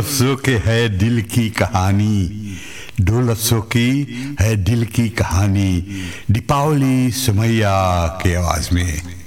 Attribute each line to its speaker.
Speaker 1: लफ्जों के है दिल की कहानी, दो लफ्जों की है दिल की कहानी, दीपावली सुमैया की आवाज में।